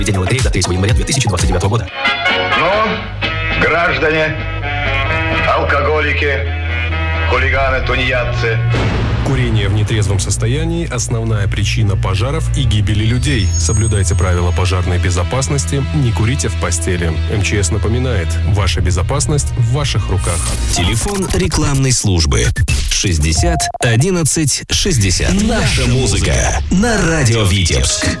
Ведение лотереи до 3 января 2029 года. Ну, граждане, алкоголики, хулиганы, тунеядцы. Курение в нетрезвом состоянии – основная причина пожаров и гибели людей. Соблюдайте правила пожарной безопасности, не курите в постели. МЧС напоминает, ваша безопасность в ваших руках. Телефон рекламной службы 60 11 60. Наша музыка на радио Витебск.